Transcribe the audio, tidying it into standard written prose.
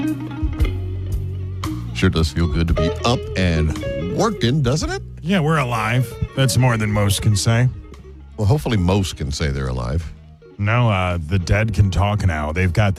Sure does feel good to be up and working, doesn't it? Yeah, we're alive. That's more than most can say. Well, hopefully most can say they're alive. No, the dead can talk now. They've got